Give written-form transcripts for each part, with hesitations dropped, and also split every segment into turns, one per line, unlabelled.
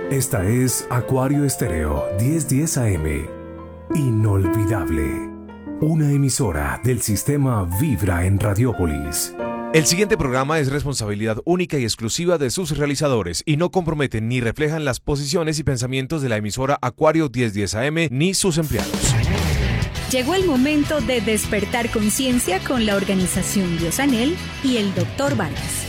Esta es Acuario Estéreo 1010 AM. Inolvidable. Una emisora del sistema Vibra en Radiópolis.
El siguiente programa es responsabilidad única y exclusiva de sus realizadores y no comprometen ni reflejan las posiciones y pensamientos de la emisora Acuario 1010 AM ni sus empleados.
Llegó el momento de despertar conciencia con la organización Biosanel y el Dr. Vargas.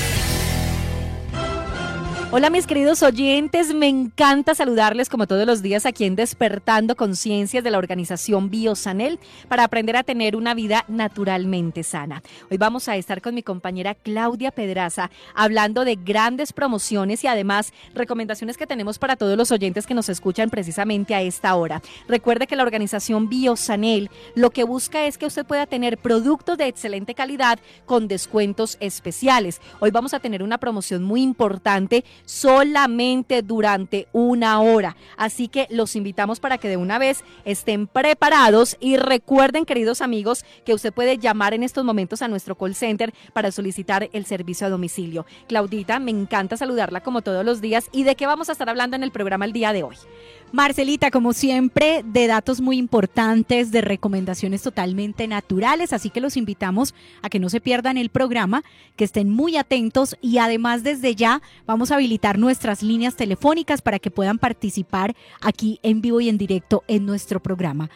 Hola mis queridos oyentes, me encanta saludarles como todos los días aquí en Despertando Conciencias de la organización Biosanel para aprender a tener una vida naturalmente sana. Hoy vamos a estar con mi compañera Claudia Pedraza hablando de grandes promociones y además recomendaciones que tenemos para todos los oyentes que nos escuchan precisamente a esta hora. Recuerde que la organización Biosanel lo que busca es que usted pueda tener productos de excelente calidad con descuentos especiales. Hoy vamos a tener una promoción muy importante solamente durante 1 hora. Así que los invitamos para que de una vez estén preparados y recuerden, queridos amigos, que usted puede llamar en estos momentos a nuestro call center para solicitar el servicio a domicilio. Claudita, me encanta saludarla como todos los días. ¿Y de qué vamos a estar hablando en el programa el día de hoy?
Marcelita, como siempre, de datos muy importantes, de recomendaciones totalmente naturales, así que los invitamos a que no se pierdan el programa, que estén muy atentos y además desde ya vamos a habilitar nuestras líneas telefónicas para que puedan participar aquí en vivo y en directo en nuestro programa.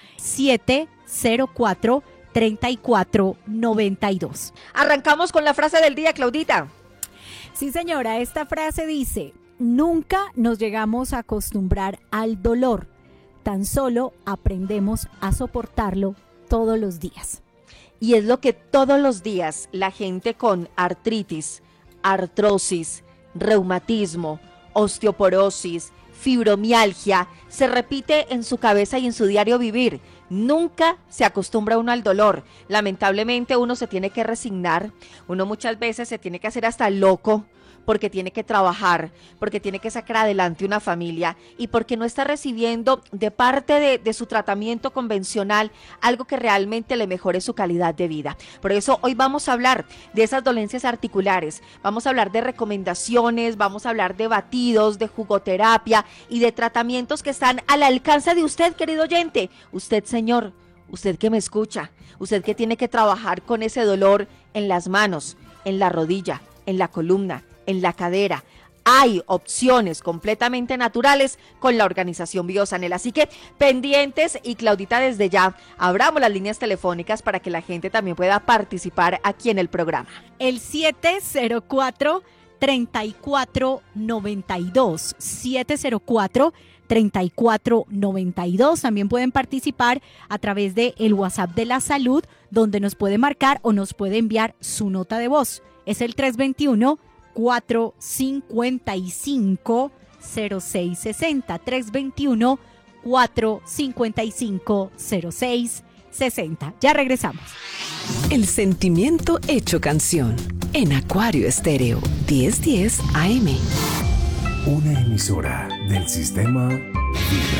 704-3492.
Arrancamos con la frase del día, Claudita.
Sí, señora, esta frase dice: nunca nos llegamos a acostumbrar al dolor, tan solo aprendemos a soportarlo todos los días.
Y es lo que todos los días la gente con artritis, artrosis, reumatismo, osteoporosis, fibromialgia, se repite en su cabeza y en su diario vivir. Nunca se acostumbra uno al dolor. Lamentablemente uno se tiene que resignar, uno muchas veces se tiene que hacer hasta loco, porque tiene que trabajar, porque tiene que sacar adelante una familia y porque no está recibiendo de parte de su tratamiento convencional algo que realmente le mejore su calidad de vida. Por eso hoy vamos a hablar de esas dolencias articulares, vamos a hablar de recomendaciones, vamos a hablar de batidos, de jugoterapia y de tratamientos que están al alcance de usted, querido oyente. Usted, señor, usted que me escucha, usted que tiene que trabajar con ese dolor en las manos, en la rodilla, en la columna, en la cadera. Hay opciones completamente naturales con la organización Biosanel, así que pendientes. Y Claudita, desde ya abramos las líneas telefónicas para que la gente también pueda participar aquí en el programa.
El 704-3492, 704-3492. También pueden participar a través de el WhatsApp de la salud, donde nos puede marcar o nos puede enviar su nota de voz. Es el 321-455-0660, 321-455-0660. Ya regresamos.
El sentimiento hecho canción en Acuario Estéreo 1010 AM.
Una emisora del sistema Vibra.